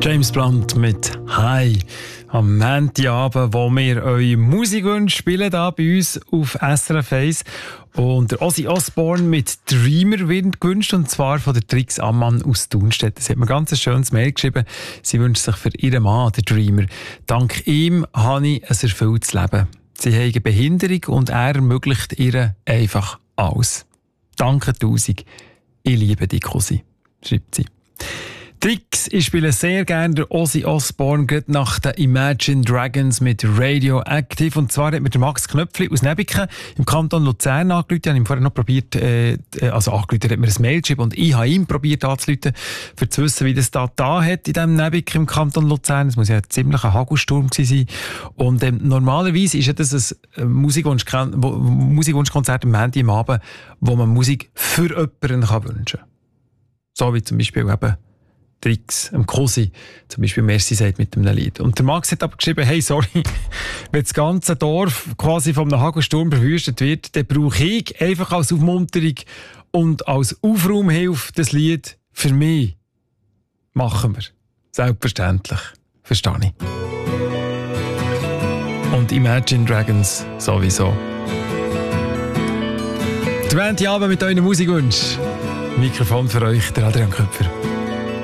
James Blunt mit «Hi» am Montagabend, wo wir eure Musikwünsche spielen, hier bei uns auf SRF 1. Und der Ozzy Osbourne mit «Dreamer» wird gewünscht, und zwar von der Trix Ammann aus Thunstedt. Sie hat mir ganz ein schönes Mail geschrieben. Sie wünscht sich für ihren Mann, den Dreamer: «Dank ihm habe ich ein erfülltes Leben. Sie haben eine Behinderung und er ermöglicht ihr einfach alles. Danke tausend. Ich liebe dich, Cosi», schreibt sie. Tricks, ich spiele sehr gerne der Ozzy Osbourne gerade nach den Imagine Dragons mit Radioactive. Und zwar hat mir der Max Knöpfli aus Nebiken im Kanton Luzern angerufen. Ich habe ihm vorher noch probiert, angerufen, er hat mir ein Mail geschrieben und ich habe ihm probiert anzurufen, um zu wissen, wie das da hat in diesem Nebiken im Kanton Luzern. Das muss ja ein ziemlicher Hagelsturm gewesen sein. Und normalerweise ist ja das ein Musikwunschkonzert am Montag am Abend, wo man Musik für jemanden wünschen kann. So wie zum Beispiel eben Tricks, Cosi, zum Beispiel Merci sagt mit einem Lied. Und der Max hat aber geschrieben: «Hey, sorry, wenn das ganze Dorf quasi vom Hagelsturm verwüstet wird, dann brauche ich einfach als Aufmunterung und als Aufraumhilfe das Lied für mich. Machen wir. Selbstverständlich. Verstehe ich.» Und Imagine Dragons sowieso. Der Montagabend mit euren Musikwünschen. Mikrofon für euch, der Adrian Köpfer.